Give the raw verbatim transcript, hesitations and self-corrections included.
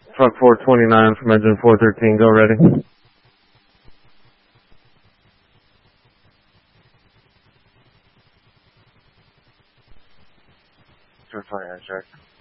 Truck four twenty-nine from engine four thirteen, go ready. Truck twenty-nine, check.